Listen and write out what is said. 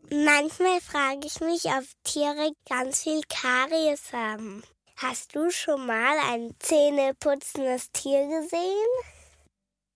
Manchmal frage ich mich, ob Tiere ganz viel Karies haben. Hast du schon mal ein zähneputzendes Tier gesehen?